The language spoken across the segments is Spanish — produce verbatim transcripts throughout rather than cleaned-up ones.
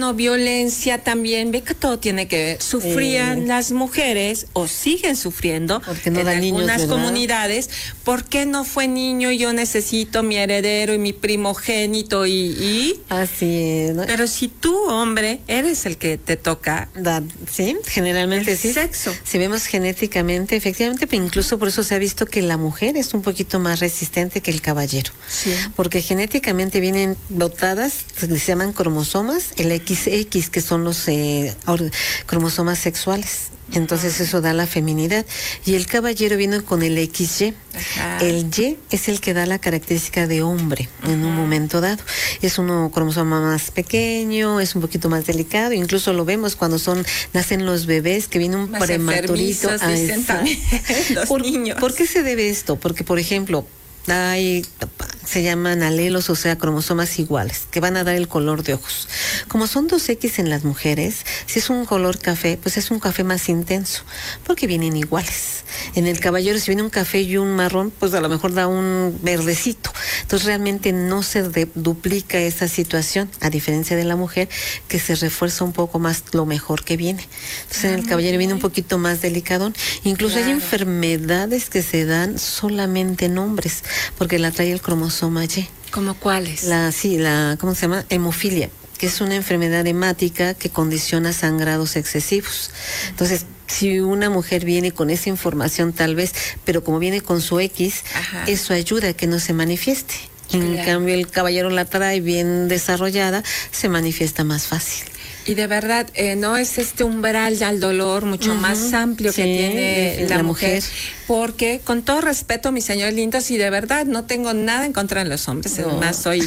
no violencia también, ve que todo tiene que ver. Sufrían eh, las mujeres o siguen sufriendo no en algunas niños, comunidades. ¿Por qué no fue niño y yo necesito mi heredero y mi primogénito y, y... Así es, ¿no? Pero si tú, hombre, eres el que te toca. Da, sí, generalmente el sí. Sexo. Si vemos genéticamente, efectivamente, pero incluso por eso se ha visto que la mujer es un poquito más resistente que el caballero. Sí. Porque genéticamente vienen dotadas, se llaman cromosomas, el equis equis, que son los eh, cromosomas sexuales. Entonces eso da la feminidad. Y el caballero viene con el equis ye. Ajá. El Y es el que da la característica de hombre. Ajá. En un momento dado. Es un cromosoma más pequeño, es un poquito más delicado. Incluso lo vemos cuando son nacen los bebés, que viene un más prematurito. A esa... los ¿Por, niños. ¿Por qué se debe esto? Porque, por ejemplo, hay, se llaman alelos, o sea, cromosomas iguales, que van a dar el color de ojos. Como son dos equis en las mujeres, si es un color café, pues es un café más intenso, porque vienen iguales. En el caballero, si viene un café y un marrón, pues a lo mejor da un verdecito. Entonces realmente no se de, duplica esa situación, a diferencia de la mujer, que se refuerza un poco más lo mejor que viene. Entonces ah, en el caballero viene un poquito más delicadón. Incluso claro. Hay enfermedades que se dan solamente en hombres, porque la trae el cromosoma Y. ¿Cómo cuáles? La, sí, la, ¿cómo se llama? Hemofilia, que es una enfermedad hemática que condiciona sangrados excesivos. Entonces, si una mujer viene con esa información tal vez, pero como viene con su X, ajá, eso ayuda a que no se manifieste. En claro. cambio, el caballero la trae bien desarrollada, se manifiesta más fácil. Y de verdad, eh, no es este umbral al dolor mucho uh-huh. más amplio sí, que tiene la, la mujer, mujer, porque con todo respeto, mis señores lindos, y de verdad no tengo nada en contra de los hombres, no. Además soy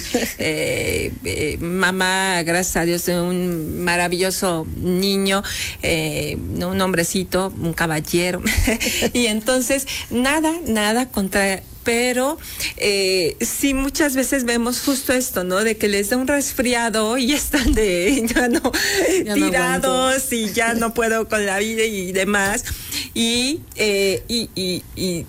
eh, eh, mamá, gracias a Dios, de un maravilloso niño, eh, un hombrecito, un caballero, y entonces nada, nada contra... Pero eh, sí muchas veces vemos justo esto, ¿no? De que les da un resfriado y están de ya no ya tirados no y ya no puedo con la vida y demás. Y, eh, y, y, y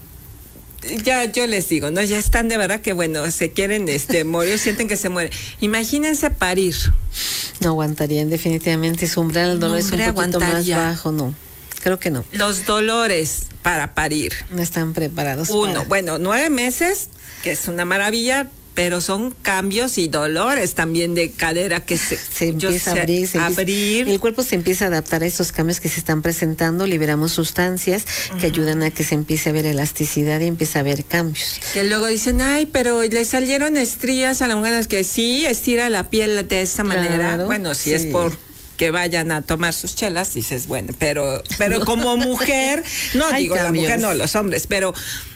ya yo les digo, ¿no? Ya están de verdad que, bueno, se quieren este morir, sienten que se mueren. Imagínense parir. No aguantarían, definitivamente. Su umbral del dolor no, es un poquito más bajo, no. Creo que no. Los dolores para parir. No están preparados. Uno, para... bueno, nueve meses, que es una maravilla, pero son cambios y dolores también de cadera que se, se empieza a abrir, se abrir. Empieza, el cuerpo se empieza a adaptar a esos cambios que se están presentando, liberamos sustancias uh-huh. que ayudan a que se empiece a ver elasticidad y empiece a ver cambios. Que luego dicen, ay, pero le salieron estrías a la mujer, es que sí, estira la piel de esa claro, manera. Bueno, si sí. es por... que vayan a tomar sus chelas, dices, bueno, pero pero como mujer, no Hay digo cambios. La mujer, no, los hombres, pero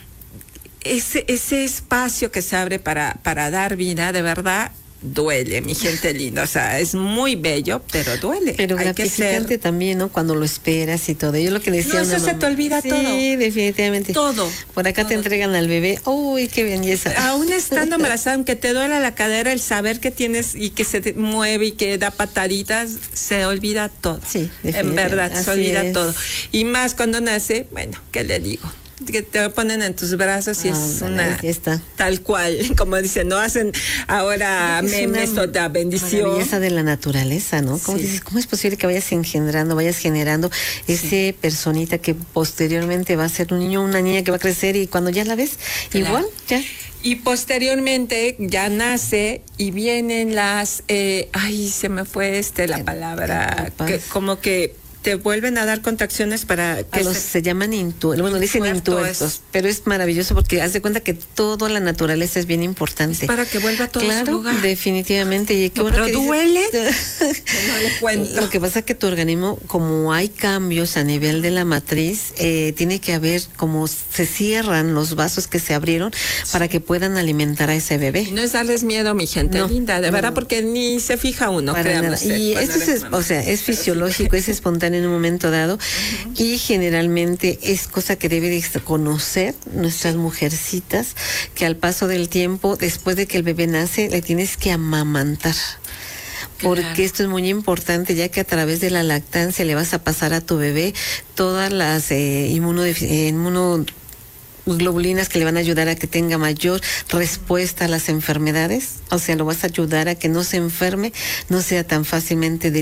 ese ese espacio que se abre para para dar vida, de verdad, duele, mi gente linda, o sea, es muy bello, pero duele. Pero hay gratificante que ser... también, ¿no? Cuando lo esperas y todo. Yo lo que decía. No, eso se mamá. Te olvida sí, todo. Sí, definitivamente. Todo. Por acá todo. Te entregan al bebé, uy, qué belleza. Aún estando embarazada, aunque te duela la cadera, el saber que tienes y que se te mueve y que da pataditas, se olvida todo. Sí, en verdad, Así se olvida es. todo. Y más cuando nace, bueno, ¿qué le digo? Que te ponen en tus brazos y ah, es una está. Tal cual, como dicen, no hacen ahora memes o de bendición. Belleza de la naturaleza, ¿no? ¿Cómo sí. dices? ¿Cómo es posible que vayas engendrando, vayas generando sí. ese personita que posteriormente va a ser un niño, una niña que va a crecer y cuando ya la ves, claro. igual, ya. Y posteriormente ya nace y vienen las, eh, ay, se me fue este la palabra, que, como que te vuelven a dar contracciones para que a los, se... se llaman intu bueno dicen intuertos, es... pero es maravilloso porque haz de cuenta que toda la naturaleza es bien importante. Es para que vuelva todo claro, a su lugar. Definitivamente. Y qué no, bueno pero que duele. Dices... no le cuento. Lo que pasa es que tu organismo, como hay cambios a nivel de la matriz, eh, tiene que haber como se cierran los vasos que se abrieron para que puedan alimentar a ese bebé. Y no es darles miedo, mi gente no, linda, de no. verdad, porque ni se fija uno. Y esto es, o sea, es fisiológico, es espontáneo en un momento dado uh-huh. y generalmente es cosa que debe de conocer nuestras mujercitas, que al paso del tiempo, después de que el bebé nace, le tienes que amamantar. Porque claro. esto es muy importante, ya que a través de la lactancia le vas a pasar a tu bebé todas las eh, inmunodefic- eh, inmuno globulinas que le van a ayudar a que tenga mayor respuesta a las enfermedades, o sea, lo vas a ayudar a que no se enferme, no sea tan fácilmente de